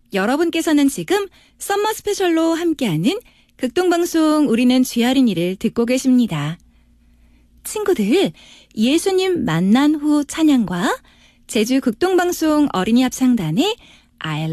여러분께서는 지금 썸머 스페셜로 함께하는 극동방송 우리는 쥐어린이를 듣고 계십니다. 친구들, 예수님 만난 후 찬양과 제주 극동방송 어린이 합창단의 I